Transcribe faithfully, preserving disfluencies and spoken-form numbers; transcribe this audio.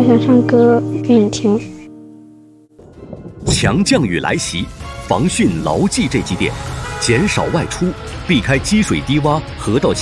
我想唱歌给你听。 强降雨来袭，防汛牢记这几点：减少外出，避开积水低洼、河道